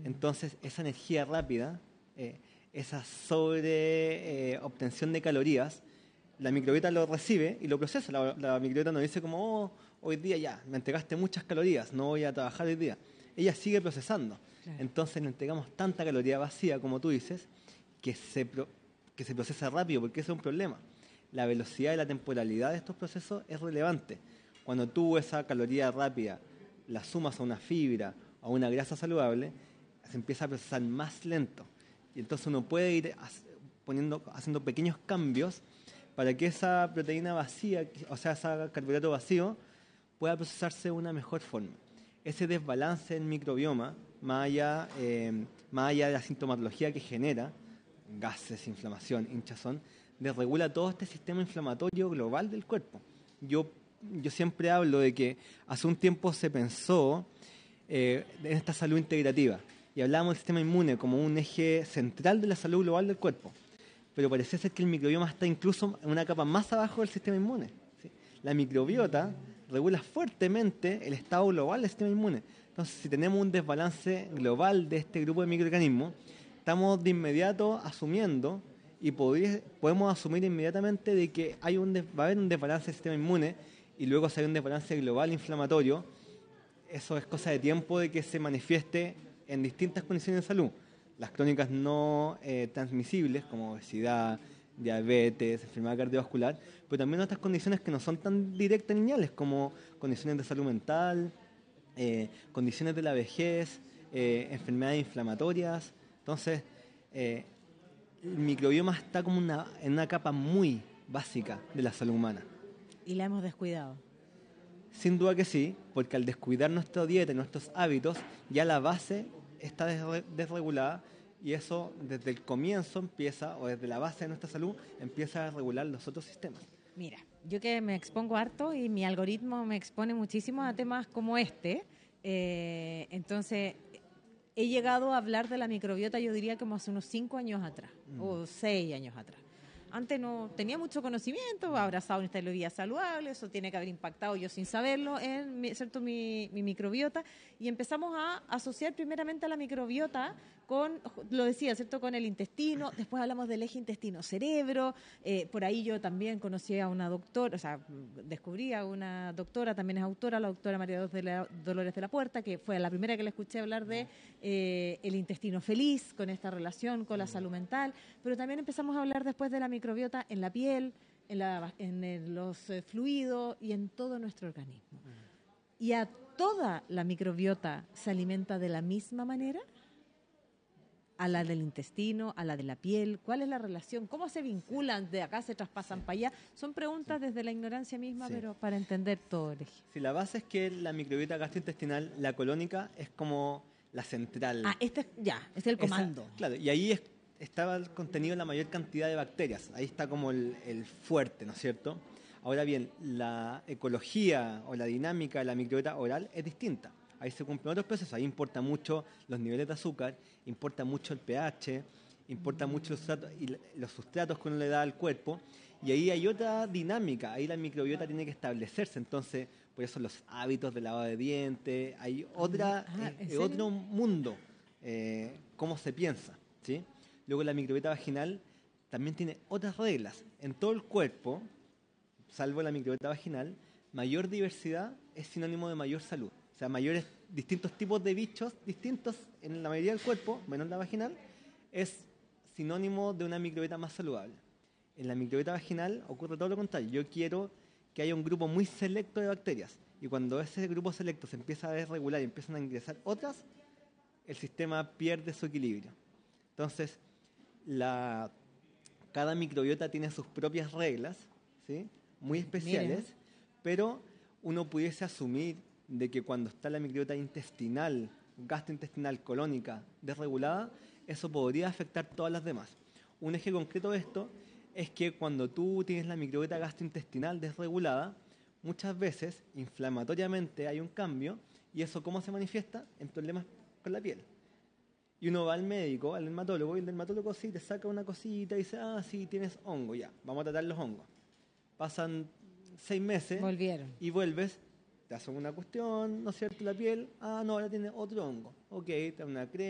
Entonces, esa energía rápida, esa obtención de calorías, la microbiota lo recibe y lo procesa. La microbiota nos dice como, oh, hoy día ya, me entregaste muchas calorías, no voy a trabajar hoy día. Ella sigue procesando. Claro. Entonces le entregamos tanta caloría vacía, como tú dices, que se procesa rápido, porque ese es un problema. La velocidad y la temporalidad de estos procesos es relevante. Cuando tú esa caloría rápida la sumas a una fibra o a una grasa saludable, se empieza a procesar más lento. Y entonces uno puede ir haciendo pequeños cambios para que esa proteína vacía, o sea, ese carbohidrato vacío, pueda procesarse de una mejor forma. Ese desbalance en microbioma, más allá de la sintomatología que genera, gases, inflamación, hinchazón, desregula todo este sistema inflamatorio global del cuerpo. Yo siempre hablo de que hace un tiempo se pensó en esta salud integrativa y hablábamos del sistema inmune como un eje central de la salud global del cuerpo, pero parece ser que el microbioma está incluso en una capa más abajo del sistema inmune, ¿sí? La microbiota regula fuertemente el estado global del sistema inmune. Entonces, si tenemos un desbalance global de este grupo de microorganismos, estamos de inmediato asumiendo y podemos asumir inmediatamente de que va a haber un desbalance del sistema inmune y luego si hay un desbalance global inflamatorio, eso es cosa de tiempo de que se manifieste en distintas condiciones de salud. Las crónicas no transmisibles, como obesidad, diabetes, enfermedad cardiovascular, pero también otras condiciones que no son tan directas ni lineales, como condiciones de salud mental, condiciones de la vejez, enfermedades inflamatorias. Entonces, el microbioma está como en una capa muy básica de la salud humana. Y la hemos descuidado. Sin duda que sí, porque al descuidar nuestra dieta y nuestros hábitos, ya la base está desregulada y eso desde el comienzo empieza, o desde la base de nuestra salud, empieza a regular los otros sistemas. Mira, yo que me expongo harto y mi algoritmo me expone muchísimo a temas como este, entonces he llegado a hablar de la microbiota, yo diría como hace unos 5 años atrás, o 6 años atrás. Antes no tenía mucho conocimiento, abrazado un estilo de vida saludable, eso tiene que haber impactado yo sin saberlo en mi microbiota, y empezamos a asociar primeramente a la microbiota con, lo decía, ¿cierto?, con el intestino. Después hablamos del eje intestino-cerebro, por ahí yo también conocí a una doctora, o sea, descubrí a una doctora, también es autora, la doctora María Dolores de la Puerta, que fue la primera que le escuché hablar de el intestino feliz, con esta relación con la salud mental, pero también empezamos a hablar después de la microbiota en la piel, en los fluidos y en todo nuestro organismo. ¿Y a toda la microbiota se alimenta de la misma manera? ¿A la del intestino, a la de la piel? ¿Cuál es la relación? ¿Cómo se vinculan? ¿De acá se traspasan para allá? Son preguntas desde la ignorancia misma, pero para entender todo el eje. Sí, la base es que la microbiota gastrointestinal, la colónica, es como la central. Este es el comando. Claro, y ahí estaba el contenido de la mayor cantidad de bacterias. Ahí está como el fuerte, ¿no es cierto? Ahora bien, la ecología o la dinámica de la microbiota oral es distinta. Ahí se cumplen otros procesos. Ahí importa mucho los niveles de azúcar, importa mucho el pH, importa mucho los sustratos que uno le da al cuerpo. Y ahí hay otra dinámica. Ahí la microbiota tiene que establecerse. Entonces, por eso los hábitos de lavado de dientes, hay otro mundo, cómo se piensa, ¿sí? Luego la microbiota vaginal también tiene otras reglas. En todo el cuerpo, salvo la microbiota vaginal, mayor diversidad es sinónimo de mayor salud. O sea, distintos tipos de bichos distintos en la mayoría del cuerpo, menos la vaginal, es sinónimo de una microbiota más saludable. En la microbiota vaginal ocurre todo lo contrario. Yo quiero que haya un grupo muy selecto de bacterias y cuando ese grupo selecto se empieza a desregular y empiezan a ingresar otras, el sistema pierde su equilibrio. Entonces, cada microbiota tiene sus propias reglas, ¿sí?, muy especiales, pero uno pudiese asumir de que cuando está la microbiota intestinal, gastrointestinal, colónica, desregulada, eso podría afectar todas las demás. Un eje concreto de esto es que cuando tú tienes la microbiota gastrointestinal desregulada, muchas veces inflamatoriamente hay un cambio y eso ¿cómo se manifiesta? En problemas con la piel. Y uno va al médico, al dermatólogo, y el dermatólogo sí te saca una cosita y dice, sí, tienes hongo, ya, vamos a tratar los hongos. Pasan 6 meses y vuelves, te hacen una cuestión, ¿no es cierto?, la piel, no, ahora tiene otro hongo. Ok, te da una crema.